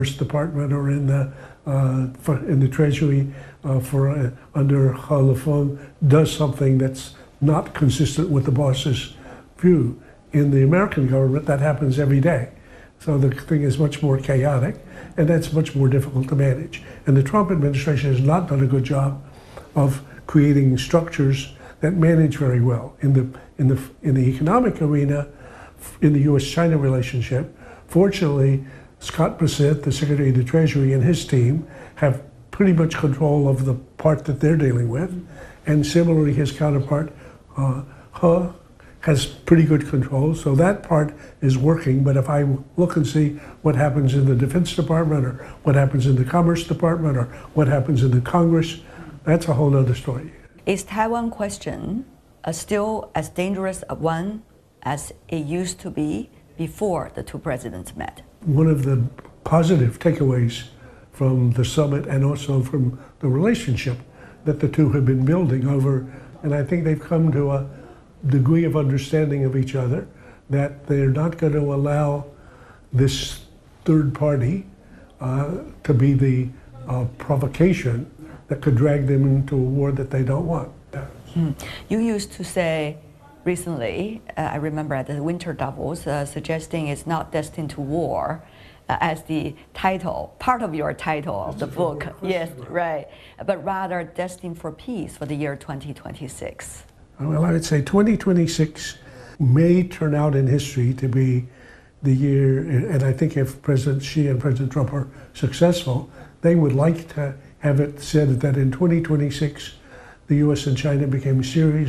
Department or in the Treasury under He Lifeng does something that's not consistent with the boss's view. In the American government, that happens every day. So the thing is much more chaotic, and that's much more difficult to manage. And the Trump administration has not done a good job of creating structures that manage very well. In the economic arena, in the U.S.-China relationship, fortunately, Scott Bessent, the Secretary of the Treasury, and his team have pretty much control of the part that they're dealing with. And similarly, his counterpart, He, has pretty good control. So that part is working. But if I look and see what happens in the Defense Department or what happens in the Commerce Department or what happens in the Congress, that's a whole other story. Is Taiwan question still as dangerous a one as it used to be before the two presidents met? One of the positive takeaways from the summit and also from the relationship that the two have been building over, and I think they've come to a degree of understanding of each other, that they're not going to allow this third party to be the provocation that could drag them into a war that they don't want. You used to say recently, I remember at the Winter Davos, suggesting it's not destined to war as the title, part of your title of the book. Yes, right. But rather destined for peace for the year 2026. Well, I would say 2026 may turn out in history to be the year, and I think if President Xi and President Trump are successful, they would like to have it said that in 2026, the U.S. and China were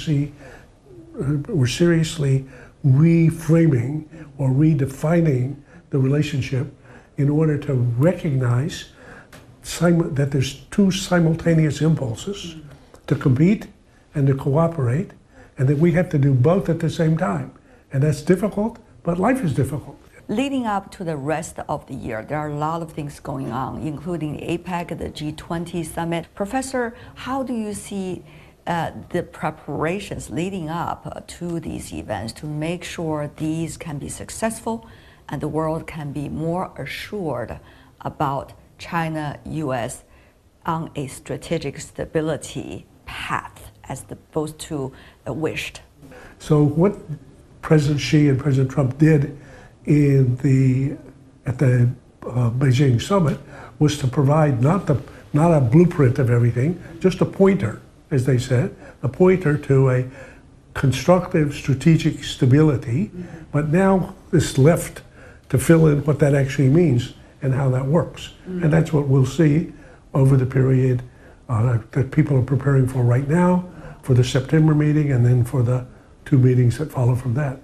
seriously reframing or redefining the relationship in order to recognize that there's two simultaneous impulses to compete and to cooperate, and that we have to do both at the same time. And that's difficult, but life is difficult. Leading up to the rest of the year, there are a lot of things going on, including the APEC, the G20 summit. Professor, how do you see the preparations leading up to these events to make sure these can be successful and the world can be more assured about China-US on a strategic stability path as both two wished? So what President Xi and President Trump did at the Beijing summit was to provide not a blueprint of everything, just a pointer, as they said, a pointer to a constructive strategic stability, but now it's left to fill in what that actually means and how that works. And that's what we'll see over the period that people are preparing for right now, for the September meeting, and then for the two meetings that follow from that.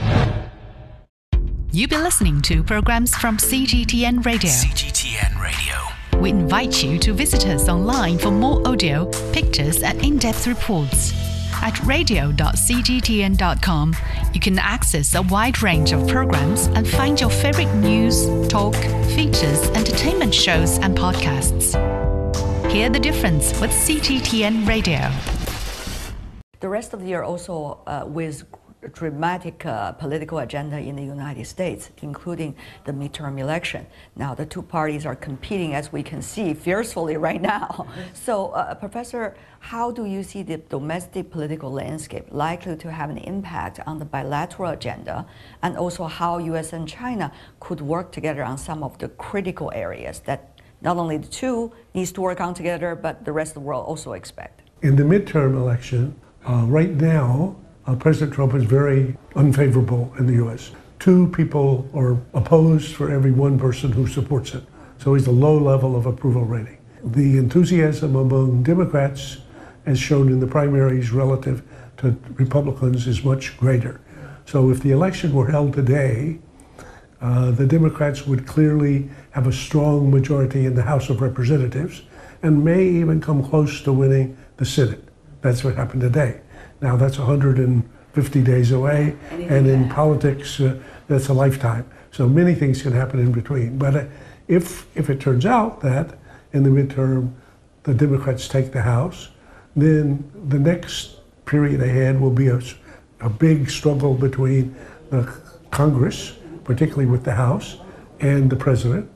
You've been listening to programs from CGTN Radio. CGTN Radio. We invite you to visit us online for more audio, pictures, and in-depth reports. At radio.cgtn.com, you can access a wide range of programs and find your favorite news, talk, features, entertainment shows, and podcasts. Hear the difference with CGTN Radio. The rest of the year also with dramatic political agenda in the United States, including the midterm election. Now, the two parties are competing, as we can see, fiercely right now. So, Professor, how do you see the domestic political landscape likely to have an impact on the bilateral agenda, and also how U.S. and China could work together on some of the critical areas that not only the two needs to work on together, but the rest of the world also expect? In the midterm election, right now, President Trump is very unfavorable in the U.S. Two people are opposed for every one person who supports it. So he's a low level of approval rating. The enthusiasm among Democrats, as shown in the primaries relative to Republicans, is much greater. So if the election were held today, the Democrats would clearly have a strong majority in the House of Representatives and may even come close to winning the Senate. That's what happened today. Now, that's 150 days away, and in politics, that's a lifetime. So many things can happen in between. But if it turns out that in the midterm the Democrats take the House, then the next period ahead will be a big struggle between the Congress, particularly with the House, and the President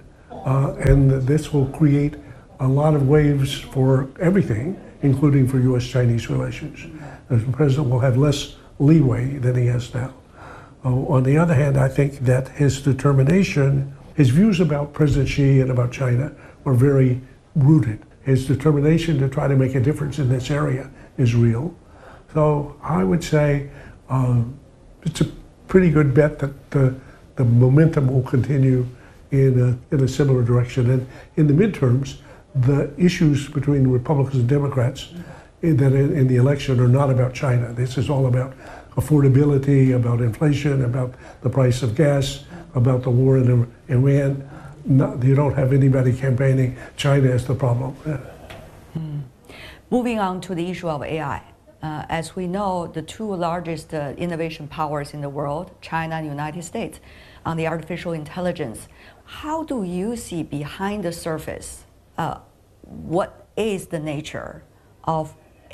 and this will create a lot of waves for everything, including for U.S.-Chinese relations. The president will have less leeway than he has now. On the other hand, I think that his determination, his views about President Xi and about China are very rooted. His determination to try to make a difference in this area is real. So I would say it's a pretty good bet that the momentum will continue in a similar direction. And in the midterms, the issues between Republicans and Democrats in the election are not about China. This is all about affordability, about inflation, about the price of gas, about the war in Iran. You don't have anybody campaigning China as the problem. Moving on to the issue of AI. As we know, the two largest innovation powers in the world, China and United States, on the artificial intelligence. How do you see behind the surface, what is the nature of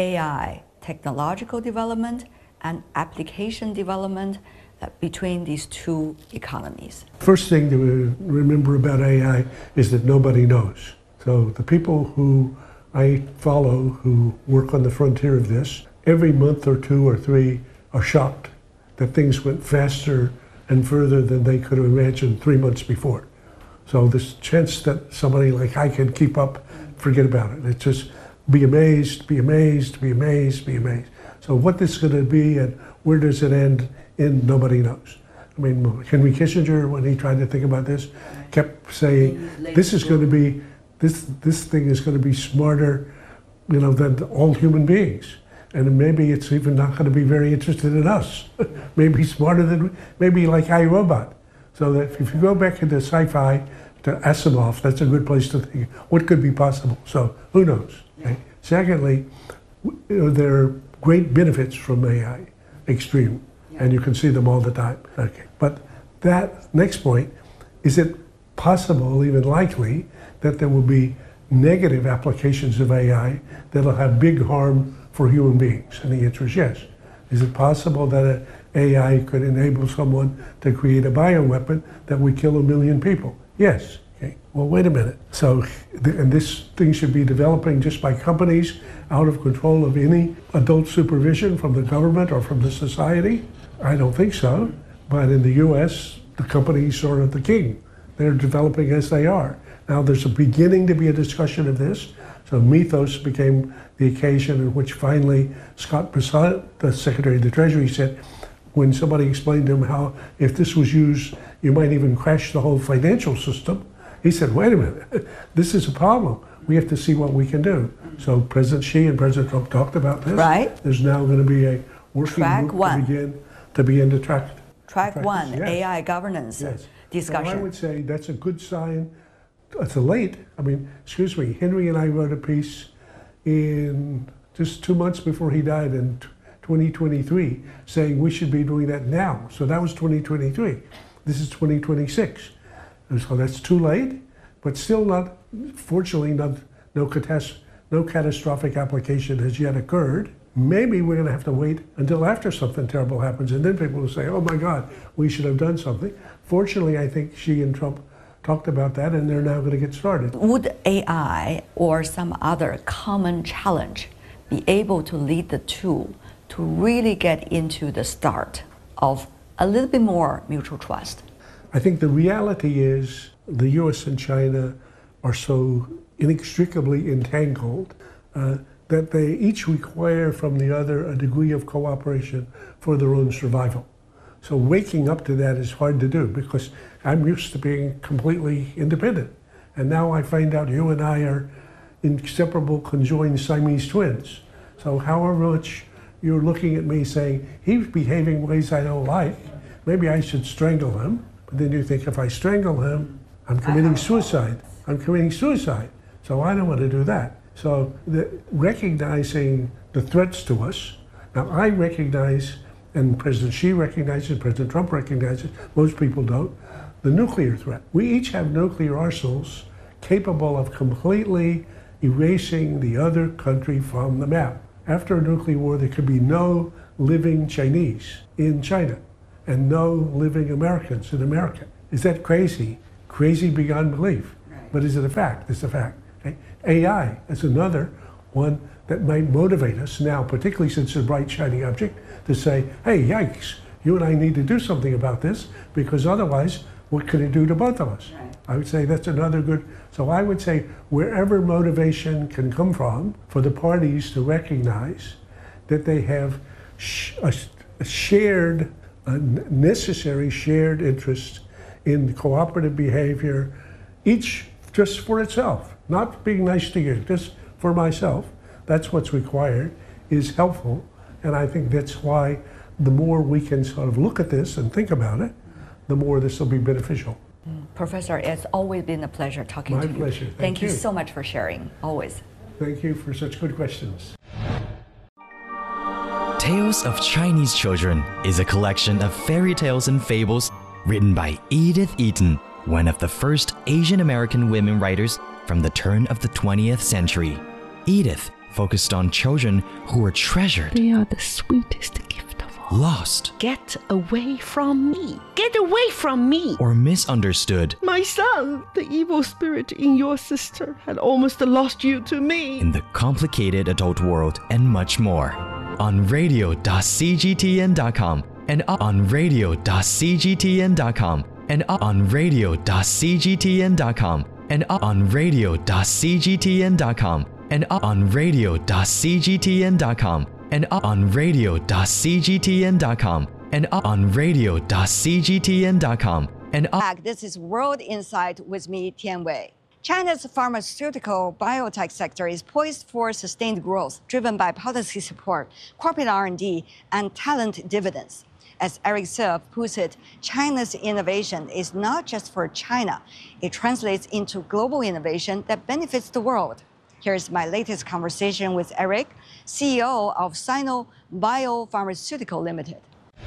AI technological development and application development between these two economies? First thing to remember about AI is that nobody knows. So the people who I follow who work on the frontier of this, every month or two or three are shocked that things went faster and further than they could have imagined 3 months before. So this chance that somebody like I can keep up, forget about it. It's just be amazed, be amazed, be amazed, be amazed. So what this is going to be and where does it end in, nobody knows. I mean, Henry Kissinger, when he tried to think about this, kept saying, this is going to be, this thing is going to be smarter, than all human beings. And maybe it's even not going to be very interested in us. Maybe smarter than, maybe like iRobot. So that if you go back into sci-fi, to Asimov, that's a good place to think, what could be possible? So who knows? Okay? Secondly, there are great benefits from AI, extreme, and you can see them all the time. Okay. But that next point, is it possible, even likely, that there will be negative applications of AI that'll have big harm for human beings? And the answer is yes. Is it possible that an AI could enable someone to create a bioweapon that would kill 1 million people? Yes. Okay. Well, wait a minute. So, and this thing should be developing just by companies out of control of any adult supervision from the government or from the society? I don't think so. But in the U.S., the companies are the king. They're developing as they are. Now, there's beginning to be a discussion of this. So Mythos became the occasion in which finally Scott Bessent, the Secretary of the Treasury, said, when somebody explained to him how if this was used, you might even crash the whole financial system, he said, wait a minute, this is a problem. We have to see what we can do. So President Xi and President Trump talked about this. Right. There's now going to be a working group to begin to track. Track one, yes. AI governance discussion. So I would say that's a good sign. It's late. I mean, excuse me, Henry and I wrote a piece in just 2 months before he died in 2023 saying we should be doing that now. So that was 2023. This is 2026. And so that's too late, but still not, fortunately, no catastrophic application has yet occurred. Maybe we're going to have to wait until after something terrible happens, and then people will say, oh my God, we should have done something. Fortunately, I think Xi and Trump talked about that, and they're now going to get started. Would AI or some other common challenge be able to lead the two to really get into the start of a little bit more mutual trust? I think the reality is the U.S. and China are so inextricably entangled that they each require from the other a degree of cooperation for their own survival. So waking up to that is hard to do because I'm used to being completely independent. And now I find out you and I are inseparable conjoined Siamese twins. So however much you're looking at me saying, he's behaving ways I don't like, maybe I should strangle him. But then you think, if I strangle him, I'm committing suicide. I'm committing suicide. So I don't want to do that. So recognizing the threats to us, now I recognize, and President Xi recognizes, President Trump recognizes, most people don't, the nuclear threat. We each have nuclear arsenals capable of completely erasing the other country from the map. After a nuclear war, there could be no living Chinese in China and no living Americans in America. Is that crazy? Crazy beyond belief. but is it a fact? It's a fact. Okay? AI is another one that might motivate us now, particularly since it's a bright, shiny object, to say, hey, yikes, you and I need to do something about this, because otherwise, what could it do to both of us? Right. I would say that's another good, so I would say wherever motivation can come from, for the parties to recognize that they have a shared, necessary shared interest in cooperative behavior, each just for itself, not being nice to you, just for myself. That's what's required, is helpful. And I think that's why the more we can sort of look at this and think about it, the more this will be beneficial. Professor, it's always been a pleasure talking to you. My pleasure. Thank you so much for sharing, always. Thank you for such good questions. Tales of Chinese Children is a collection of fairy tales and fables written by Edith Eaton, one of the first Asian American women writers from the turn of the 20th century. Edith focused on children who were treasured. They are the sweetest gift of all. Lost. Get away from me! Get away from me! Or misunderstood. My son, the evil spirit in your sister, had almost lost you to me. In the complicated adult world, and much more. On radio.cgtn.com and on radio.cgtn.com and on radio.cgtn.com and on radio.cgtn.com and on radio.cgtn.com and on radio.cgtn.com and on radio.cgtn.com and This is World Insight with me, Tian Wei. China's pharmaceutical biotech sector is poised for sustained growth, driven by policy support, corporate R&D, and talent dividends. As Eric Silv puts it, China's innovation is not just for China. It translates into global innovation that benefits the world. Here's my latest conversation with Eric, CEO of Sino Biopharmaceutical Limited.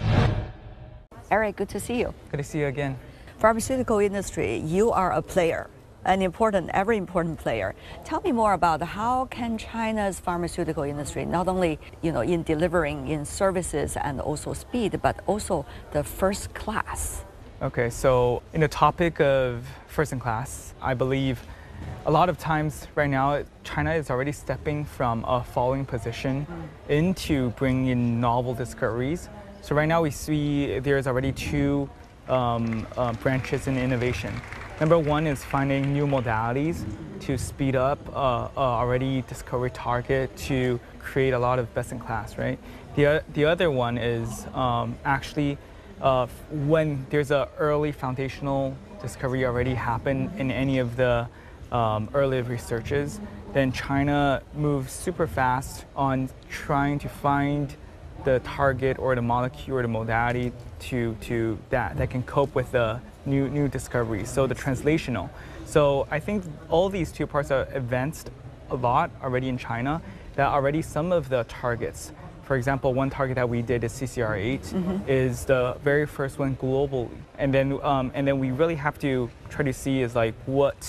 Eric, good to see you. Good to see you again. Pharmaceutical industry, you are a player, an important, very important player. Tell me more about how can China's pharmaceutical industry, not only in delivering in services and also speed, but also the first class. Okay, so in the topic of first in class, I believe a lot of times right now, China is already stepping from a following position into bringing in novel discoveries. So right now we see there's already two branches in innovation. Number one is finding new modalities to speed up already discovery target to create a lot of best in class, right? The other one is actually when there's an early foundational discovery already happened in any of the early researches, then China moves super fast on trying to find the target or the molecule or the modality to that can cope with the new discoveries. So the translational. So I think all these two parts are advanced a lot already in China. That already some of the targets. For example, one target that we did is CCR8 is the very first one globally, and then we really have to try to see is like what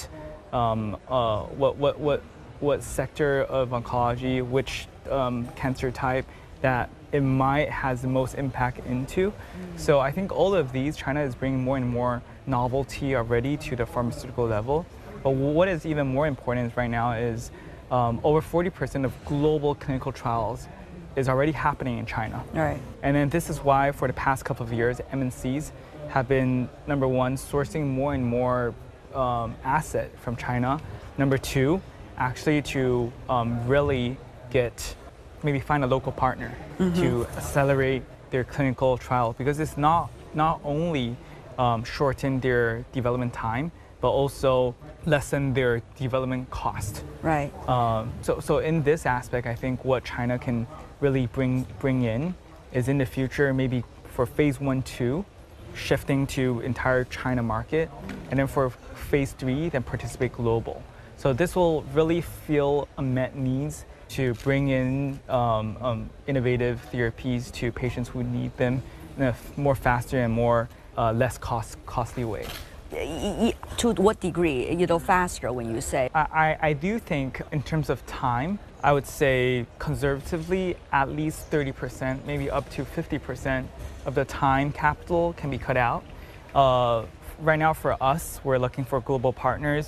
sector of oncology, which cancer type that it might has the most impact into. So I think all of these, China is bringing more and more novelty already to the pharmaceutical level. But what is even more important right now is over 40% of global clinical trials is already happening in China. Right. And then this is why for the past couple of years, MNCs have been, number one, sourcing more and more asset from China. Number two, actually to really maybe find a local partner to accelerate their clinical trial, because it's not only shorten their development time, but also lessen their development cost. Right. So in this aspect, I think what China can really bring in is in the future, maybe for phase 1, 2, shifting to entire China market, and then for phase 3, then participate global. So this will really fill unmet needs to bring in innovative therapies to patients who need them in a more faster and more less costly way. To what degree, faster when you say? I do think in terms of time, I would say conservatively at least 30%, maybe up to 50% of the time capital can be cut out. Right now for us, we're looking for global partners.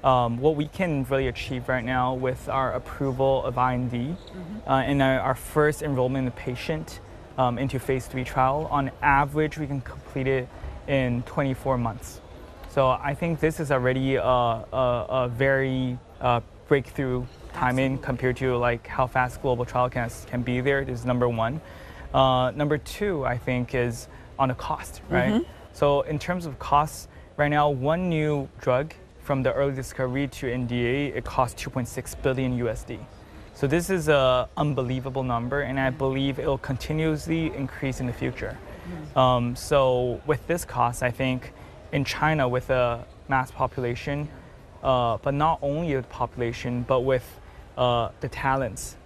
what we can really achieve right now with our approval of IND and our first enrollment of patient into phase 3 trial, on average, we can complete it in 24 months. So I think this is already a very breakthrough timing compared to like how fast global trial can be there. This is number one. Number two, I think, is on the cost, right? So in terms of costs, right now, one new drug from the early discovery to NDA, it costs 2.6 billion USD. So this is an unbelievable number, and I believe it will continuously increase in the future. So with this cost, I think in China, with a mass population, but not only the population, but with the talents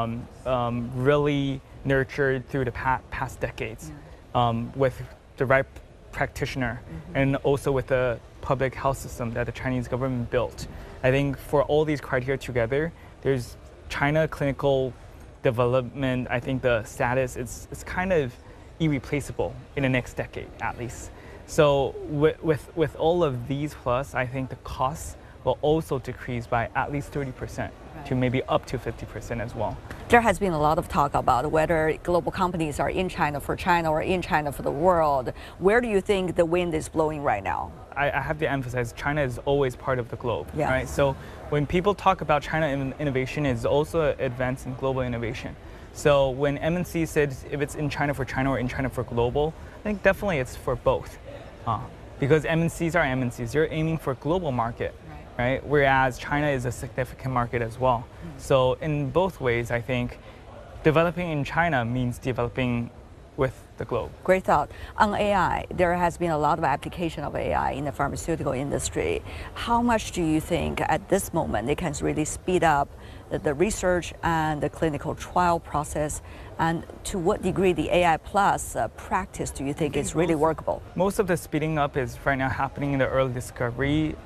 really nurtured through the past decades, with the right practitioner, and also with the public health system that the Chinese government built. I think for all these criteria together, there's China clinical development. I think the status is kind of irreplaceable in the next decade, at least. So with all of these plus, I think the costs will also decrease by at least 30% to maybe up to 50% as well. There has been a lot of talk about whether global companies are in China for China or in China for the world. Where do you think the wind is blowing right now? I have to emphasize, China is always part of the globe, Yes. right? So when people talk about China innovation, it's also advance in global innovation. So when MNC said if it's in China for China or in China for global, I think definitely it's for both. Because MNCs are MNCs, they're aiming for global market, right? Whereas China is a significant market as well. So in both ways, I think developing in China means developing with the globe. Great thought. On AI, there has been a lot of application of AI in the pharmaceutical industry. How much do you think at this moment it can really speed up the research and the clinical trial process? And to what degree the AI plus practice do you think is really workable? Most of the speeding up is right now happening in the early discovery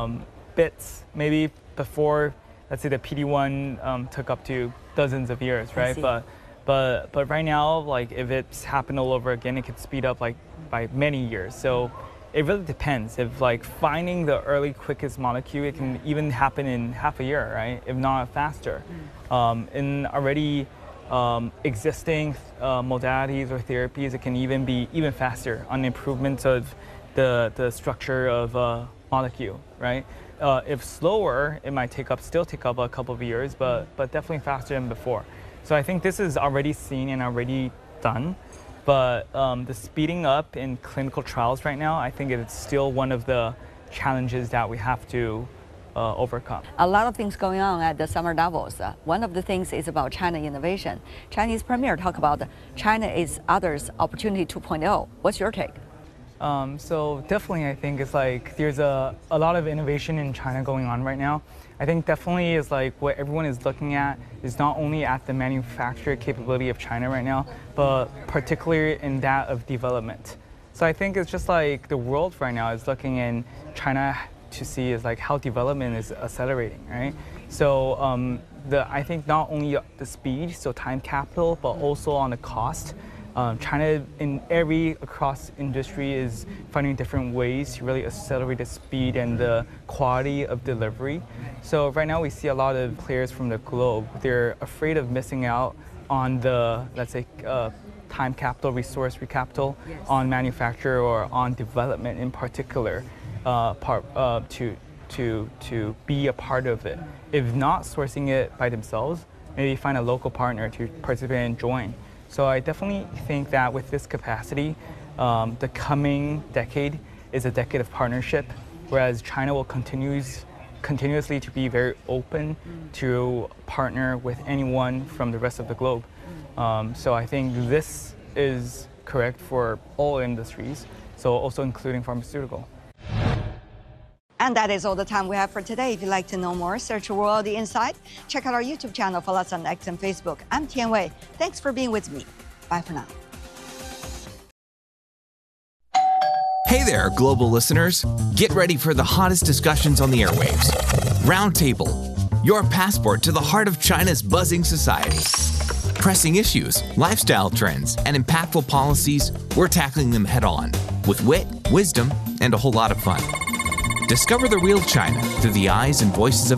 bits. Maybe before, let's say the PD-1 took up to dozens of years, right? But right now, like if it's happened all over again, it could speed up like by many years. So it really depends. If like finding the early quickest molecule, it can even happen in half a year, right? If not faster. In already existing modalities or therapies, it can even be even faster on improvements of the structure of a molecule, right? If slower, it might still take up a couple of years, but definitely faster than before. So I think this is already seen and already done, but the speeding up in clinical trials right now, I think it's still one of the challenges that we have to overcome. A lot of things going on at the summer Davos. One of the things is about China innovation. Chinese Premier talk about China is others opportunity 2.0. What's your take? So definitely, I think it's like there's a lot of innovation in China going on right now. I think definitely is like what everyone is looking at is not only at the manufacturing capability of China right now, but particularly in that of development. So I think it's just like the world right now is looking in China to see is like how development is accelerating, right? So I think not only the speed, so time capital, but also on the cost. China across industry is finding different ways to really accelerate the speed and the quality of delivery. So right now we see a lot of players from the globe. They're afraid of missing out on the, let's say, time capital, resource capital on manufacture or on development in particular, to be a part of it. If not sourcing it by themselves, maybe find a local partner to participate and join. So I definitely think that with this capacity, the coming decade is a decade of partnership, whereas China will continuously to be very open to partner with anyone from the rest of the globe. So I think this is correct for all industries, so also including pharmaceutical. And that is all the time we have for today. If you'd like to know more, search World Insight. Check out our YouTube channel, follow us on X and Facebook. I'm Tian Wei. Thanks for being with me. Bye for now. Hey there, global listeners. Get ready for the hottest discussions on the airwaves. Roundtable, your passport to the heart of China's buzzing society. Pressing issues, lifestyle trends, and impactful policies, we're tackling them head on with wit, wisdom, and a whole lot of fun. Discover the real China through the eyes and voices of